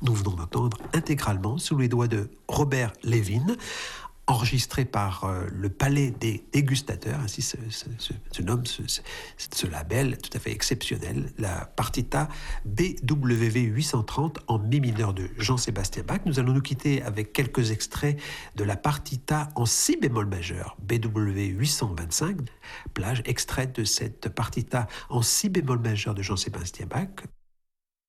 Nous venons d'entendre intégralement sous les doigts de Robert Levin, enregistré par le Palais des Dégustateurs, ainsi se nomme ce label tout à fait exceptionnel, la partita BWV 830 en mi mineur de Jean-Sébastien Bach. Nous allons nous quitter avec quelques extraits de la partita en si bémol majeur BWV 825, plage extraite de cette partita en si bémol majeur de Jean-Sébastien Bach,